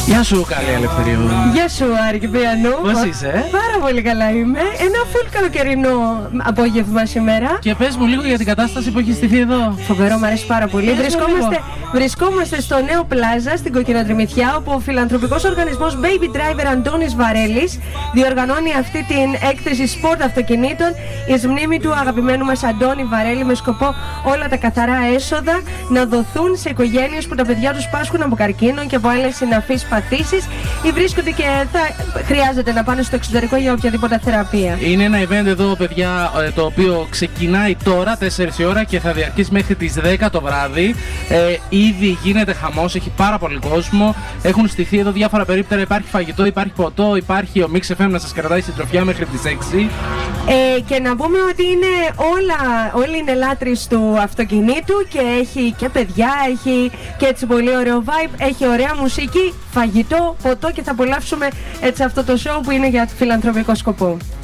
Γεια σου, καλή Ελευθερίου. Γεια σου, Άρη Κυπριανού. Πώς είσαι? Πάρα πολύ καλά είμαι. Ένα full καλοκαιρινό απόγευμα σήμερα. Και πες μου λίγο για την κατάσταση που έχει στηθεί εδώ. Φοβερό, μου αρέσει πάρα πολύ. Βρισκόμαστε στο νέο πλάζα στην Κοκκινοτριμηθιά, όπου ο φιλανθρωπικός οργανισμός Baby Driver Αντώνης Βαρέλης διοργανώνει αυτή την έκθεση σπορτ αυτοκινήτων εις μνήμη του αγαπημένου μας Αντώνη Βαρέλη, με σκοπό όλα τα καθαρά έσοδα να δοθούν σε οικογένειες που τα παιδιά τους πάσχουν από καρκίνο και από άλλες συναφείς παθήσεις ή βρίσκονται και θα χρειάζεται να πάνε στο εξωτερικό για οποιαδήποτε θεραπεία. Είναι ένα event εδώ, παιδιά, το οποίο ξεκινάει τώρα 4 η ώρα και θα διαρκήσει μέχρι τις 10 το βράδυ. Ήδη γίνεται χαμός, έχει πάρα πολύ κόσμο. Έχουν στηθεί εδώ διάφορα περίπτερα. Υπάρχει φαγητό, υπάρχει ποτό, υπάρχει ο Mix FM να σας κρατάει συντροφιά μέχρι τις 6. Και να πούμε ότι είναι όλοι είναι λάτρεις του αυτοκινήτου και έχει και παιδιά, έχει και έτσι πολύ ωραίο vibe, έχει ωραία μουσική, φαγητό, ποτό και θα απολαύσουμε έτσι αυτό το show που είναι για φιλανθρωπικό σκοπό.